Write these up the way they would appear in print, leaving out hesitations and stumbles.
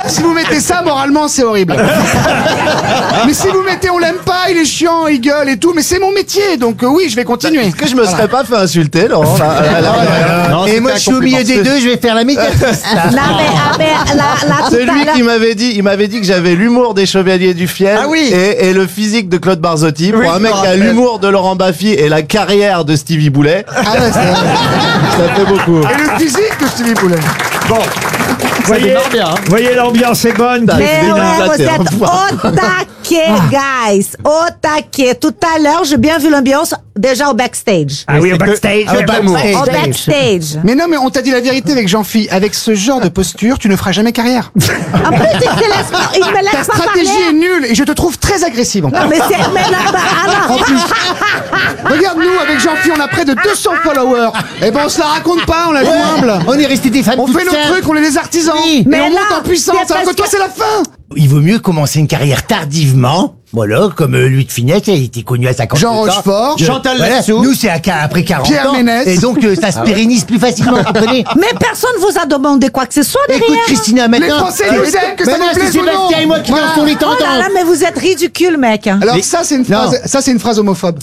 si vous mettez ça, moralement, c'est horrible. Mais si vous mettez on l'aime pas, il est chiant, il gueule et tout, mais c'est mon métier, donc oui, je vais continuer. Est-ce que je me serais pas fait insulter, Laurent Non, et moi, je suis au milieu des deux, je vais faire la médiatrice. Non, mais là, tout C'est à lui l'heure. qui m'avait dit que j'avais l'humour des Chevaliers du Fiel et le physique de Claude Barzotti. Pour un mec qui a l'humour de Laurent Baffy et la carrière de Stevie Boulet, Ah ouais, ça fait beaucoup. Et le physique de Stevie Boulet. Bon. Voyez, l'ambiance est bonne. Mais Christina. ouais, vous t'es êtes au taquet, guys. Au taquet. Tout à l'heure, j'ai bien vu l'ambiance déjà au backstage. Ah oui, au backstage. Au backstage. Mais non, mais on t'a dit la vérité avec Jean-Phi. Avec ce genre de posture, tu ne feras jamais carrière. En plus, il me Ta laisse pas stratégie est parler. nulle et je te trouve très agressive. En plus. Non, mais là, En alors. plus. Regarde, nous, avec Jean-Phi, on a près de 200 followers. Eh ben, on se la raconte pas, on la joue humble. On est resté des femmes On fait nos trucs, on est des artisans. Oui. Mais Mais on là, monte en puissance. c'est Alors que parce toi, que- c'est la fin. Il vaut mieux commencer une carrière tardivement. Voilà, comme Louis de Funès, il était connu à 50 Jean ans. Rochefort. Chantal Voilà. Latsou. Nous, c'est après 40 Pierre ans. Ménès. Et donc, ça se pérennise plus facilement, vous comprenez? Mais personne vous a demandé quoi que ce soit derrière. Écoute, Christina, Les maintenant. Français nous aiment, que ça Maintenant, nous plaise c'est ou non. Sébastien et moi qui dansons les Oh là tendances. là, mais vous êtes ridicule, mec. Alors ça, c'est une phrase homophobe.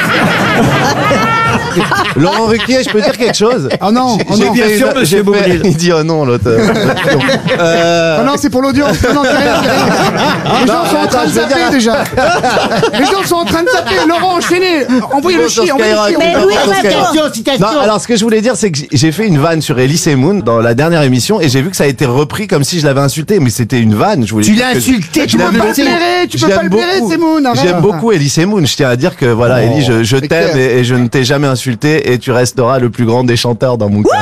Laurent Ruquier, je peux dire quelque chose? Ah non, oh non. bien sûr, monsieur Boublil. Il dit oh non, l'autre. Ah non, c'est pour l'audience. Non, c'est rien, c'est rien. Les gens sont en train de zapper déjà. Les gens sont en train de zapper. Laurent, enchaînez. Envoyez le Sur chi, envoyez le chi. Skyrock. Mais oui, Sur Skyrock. Citation, citation. Non, alors ce que je voulais dire, c'est que j'ai fait une vanne sur Elise Moon dans la dernière émission et j'ai vu que ça a été repris comme si je l'avais insulté, mais c'était une vanne. Je voulais Tu dire l'as que insulté, Tu peux l'aime pas le beaucoup. blairer, tu peux pas J'aime le blairer, beaucoup. Semoun. arrête. J'aime beaucoup Elise Moon. Je tiens à dire que voilà, Ellie, je c'est t'aime clair. et je ne t'ai jamais insulté et tu resteras le plus grand des chanteurs dans mon cœur.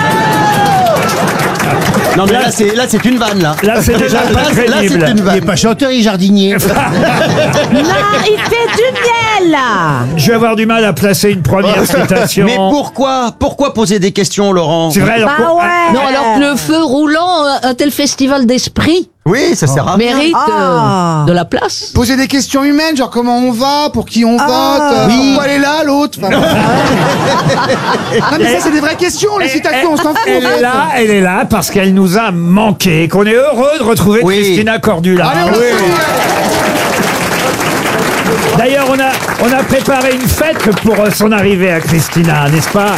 Non mais là c'est une vanne là. Là, c'est déjà pas Là, c'est crédible. une Il est vanne. pas chanteur, il est jardinier. Non, il fait du miel. Je vais avoir du mal à placer une première citation. Mais pourquoi poser des questions, Laurent? C'est vrai, alors, Bah ouais. Non, alors que le feu roulant, un tel festival d'esprit Oui, ça sert à rien. mérite Ah. de la place. Poser des questions humaines, genre comment on va, pour qui on vote, pourquoi elle est là, l'autre. Enfin, non mais ça c'est des vraies questions, les citations, on s'en fout. elle est là parce qu'elle nous a manqué, qu'on est heureux de retrouver Oui. Christina Cordula. Allez, on Oui. D'ailleurs, on a préparé une fête pour son arrivée à Christina, n'est-ce pas?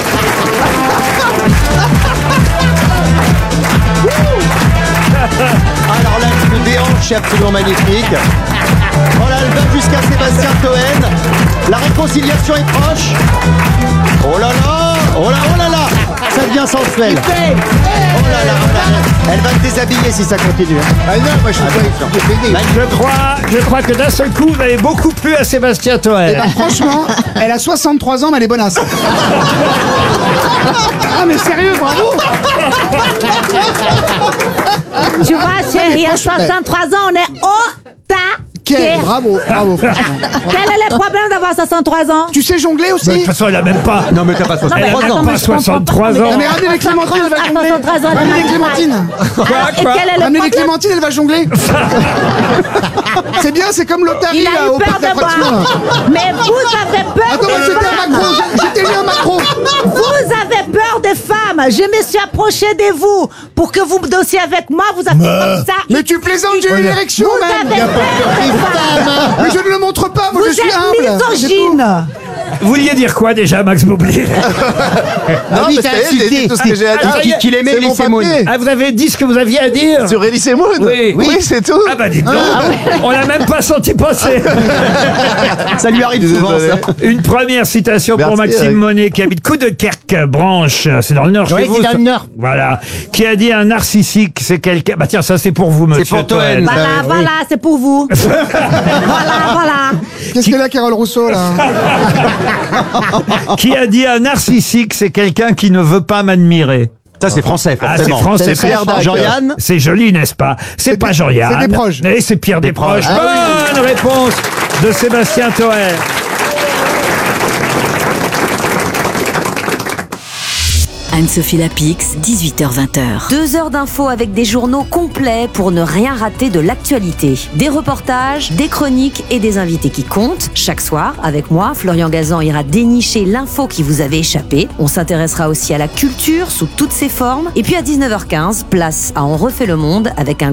Alors là, le déhanche est absolument magnifique. Voilà, elle va jusqu'à Sébastien Toen. La réconciliation est proche. Oh là là, oh là là, ça devient sensuel. Oh là là, elle va te déshabiller si ça continue. Ah non, moi, je suis pas Je crois que d'un seul coup, vous avez beaucoup plu à Sébastien Toen. Bah, franchement, elle a 63 ans, mais elle est bonasse. Ah mais sérieux, bravo. Tu vois, chérie, à 63 ans, on est au taquet. Bravo, bravo. franchement. Quel est le problème d'avoir 63 ans? Tu sais jongler De aussi? toute façon, elle a même pas. Non mais t'as pas Non, mais 63 attends, ans. mais pas je comprends 63 pas. ans. Non mais ramenez les clémentines, elle va À jongler. 63 ans, Ramenez les elle clémentines. Et quel est Ramenez le les problème? clémentines, elle va jongler. C'est bien, c'est comme l'Otari Il là, a au eu peur parc de d'attractions. là. moi. Mais vous avez peur Attends, mais des c'était un femmes. Macron, j'étais lu un Macron. Vous avez peur des femmes. Je me suis approchée de vous pour que vous me dossiez avec moi. Vous avez fait comme ça. Mais tu plaisantes, j'ai eu une érection Vous même. avez peur des femmes. Mais je ne le montre pas, moi Vous je suis êtes humble. C'est tout. misogyne. Vous vouliez dire quoi déjà, Max Boublil? Non, oui, mais t'as ça y est, j'ai insulté. dit tout ce que j'ai à dire. Qu'il aimait C'est mon Elise Moon. papier. Ah, vous avez dit ce que vous aviez à dire? Sur Elise Moon? Oui. c'est tout. Ah bah dites donc, on l'a même pas senti passer. Ça lui arrive souvent Désolé. ça. Une première citation pour Merci, Maxime Eric. Monet qui habite Coudekerque, Branche, c'est dans le Nord Oui, chez vous. c'est dans ça le Nord. Voilà, qui a dit un narcissique, c'est quelqu'un. Bah tiens, ça c'est pour vous, monsieur. pour Toen. Toen. Voilà, voilà, c'est pour vous. Voilà. Qu'est-ce qu'elle a, Carole Rousseau là? Qui a dit un narcissique, c'est quelqu'un qui ne veut pas m'admirer. Ça c'est français Ah, c'est forcément. français. C'est Pierre Dac. Jean-Yann. C'est joli, n'est-ce pas? C'est pas Jean-Yann. c'est Desproges. Et c'est Pierre Desproges. Ah Bonne réponse de Sébastien Toen. Anne-Sophie Lapix, 18h-20h. 2 heures d'infos avec des journaux complets pour ne rien rater de l'actualité. Des reportages, des chroniques et des invités qui comptent. Chaque soir, avec moi, Florian Gazan ira dénicher l'info qui vous avait échappé. On s'intéressera aussi à la culture sous toutes ses formes. Et puis à 19h15, place à On refait le monde avec un